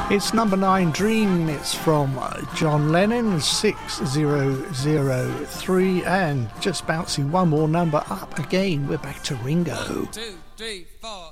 It's number 9, Dream. It's from John Lennon, 6003, and just bouncing one more number up again. We're back to Ringo. 1, 2, 3, 4.